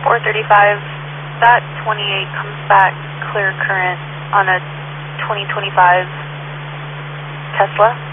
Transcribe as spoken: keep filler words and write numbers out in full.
four thirty-five, that twenty-eight comes back clear current on a twenty twenty-five Tesla.